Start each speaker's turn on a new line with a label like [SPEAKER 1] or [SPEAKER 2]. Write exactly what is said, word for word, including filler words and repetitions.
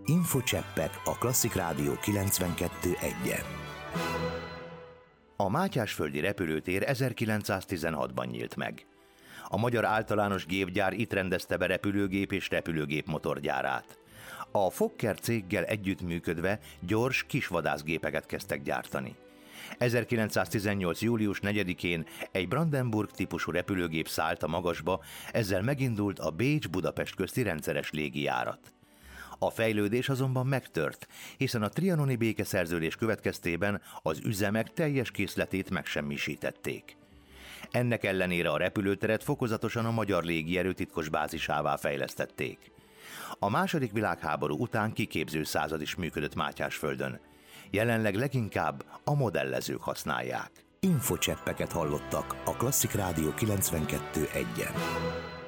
[SPEAKER 1] Infocseppek a Klasszik Rádió kilencvenkettő egyen. A Mátyásföldi repülőtér ezerkilencszáztizenhatban nyílt meg. A Magyar Általános Gépgyár itt rendezte be repülőgép és repülőgép motorgyárát. A Fokker céggel együttműködve gyors kisvadászgépeket kezdtek gyártani. ezerkilencszáztizennyolc. július negyedikén egy Brandenburg típusú repülőgép szállt a magasba, ezzel megindult a Bécs-Budapest közti rendszeres légijárat. A fejlődés azonban megtört, hiszen a trianoni békeszerződés következtében az üzemek teljes készletét megsemmisítették. Ennek ellenére a repülőteret fokozatosan a magyar légierő titkos bázisává fejlesztették. A második világháború után kiképző század is működött Mátyásföldön. Jelenleg leginkább a modellezők használják. Infocseppeket hallottak a Klasszik Rádió kilencvenkettő egyen.